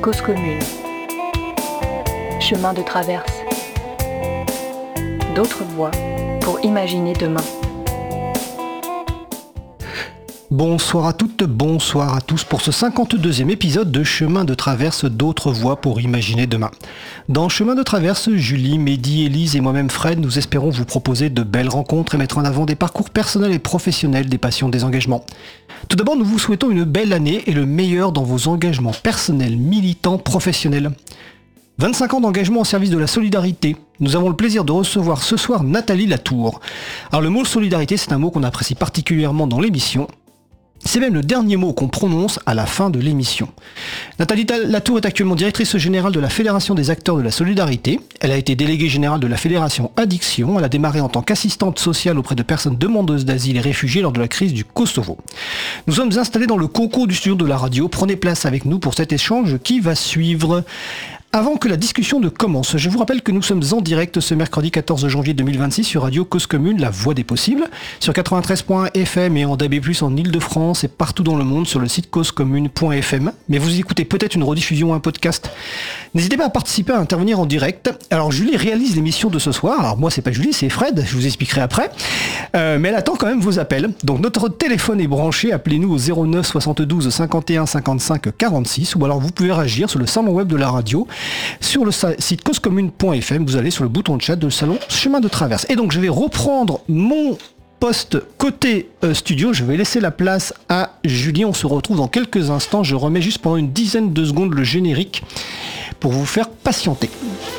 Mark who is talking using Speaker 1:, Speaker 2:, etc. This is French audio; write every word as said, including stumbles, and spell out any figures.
Speaker 1: Cause commune. Chemin de traverse. D'autres voies pour imaginer demain.
Speaker 2: Bonsoir à toutes, bonsoir à tous pour ce cinquante-deuxième épisode de Chemin de traverse, d'autres voies pour imaginer demain. Dans Chemin de traverse, Julie, Mehdi, Élise et moi-même Fred, nous espérons vous proposer de belles rencontres et mettre en avant des parcours personnels et professionnels, des passions, des engagements. Tout d'abord, nous vous souhaitons une belle année et le meilleur dans vos engagements personnels, militants, professionnels. vingt-cinq ans d'engagement au service de la solidarité. Nous avons le plaisir de recevoir ce soir Nathalie Latour. Alors le mot solidarité, c'est un mot qu'on apprécie particulièrement dans l'émission. C'est même le dernier mot qu'on prononce à la fin de l'émission. Nathalie Latour est actuellement directrice générale de la Fédération des acteurs de la solidarité. Elle a été déléguée générale de la Fédération Addiction. Elle a démarré en tant qu'assistante sociale auprès de personnes demandeuses d'asile et réfugiées lors de la crise du Kosovo. Nous sommes installés dans le concours du studio de la radio. Prenez place avec nous pour cet échange qui va suivre. Avant que la discussion ne commence, je vous rappelle que nous sommes en direct ce mercredi quatorze janvier deux mille vingt-six sur Radio Cause Commune, la voix des possibles, sur quatre-vingt-treize point un F M et en D A B plus, en Ile-de-France et partout dans le monde sur le site cause commune point F M. Mais vous écoutez peut-être une rediffusion ou un podcast. N'hésitez pas à participer, à intervenir en direct. Alors Julie réalise l'émission de ce soir. Alors moi c'est pas Julie, c'est Fred, je vous expliquerai après. Euh, mais elle attend quand même vos appels. Donc notre téléphone est branché, appelez-nous au zéro neuf soixante-douze cinquante et un cinquante-cinq quarante-six ou alors vous pouvez réagir sur le salon web de la radio. Sur le site cause commune point F M, vous allez sur le bouton de chat de salon Chemin de traverse. Et donc je vais reprendre mon poste côté euh, studio, je vais laisser la place à Julie, on se retrouve dans quelques instants, je remets juste pendant une dizaine de secondes le générique pour vous faire patienter.